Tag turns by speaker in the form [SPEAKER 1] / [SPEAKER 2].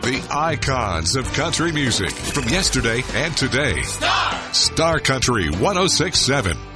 [SPEAKER 1] The icons of country music from yesterday and today. Star Country 106.7.